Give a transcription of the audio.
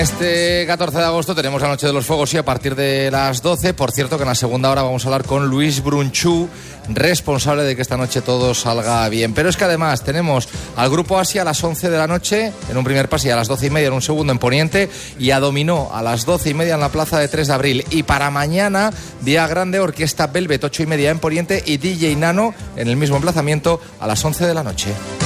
Este 14 de agosto tenemos la Noche de los Fuegos y a partir de las 12, por cierto que en la segunda hora vamos a hablar con Luis Brunchú, responsable de que esta noche todo salga bien. Pero es que además tenemos al Grupo Asia a las 11 de la noche, en un primer pase, y a las 12:30 en un segundo en Poniente, y a Dominó a las 12:30 en la plaza de 3 de abril. Y para mañana, día grande, Orquesta Velvet 8:30 en Poniente y DJ Nano en el mismo emplazamiento a las 11 de la noche.